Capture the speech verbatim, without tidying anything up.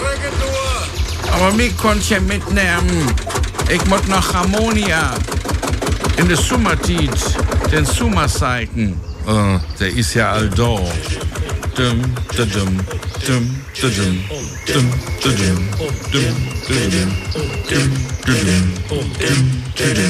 Aber mich konnt ihr mitnehmen. Ich muss nach Harmonia. In der Sommertiet, den Sommerseiken. Oh, der ist ja all da. Dum, da dum, dum, da dum, dum, da dum, dum, da dum, dum, da dum, dum, da dum.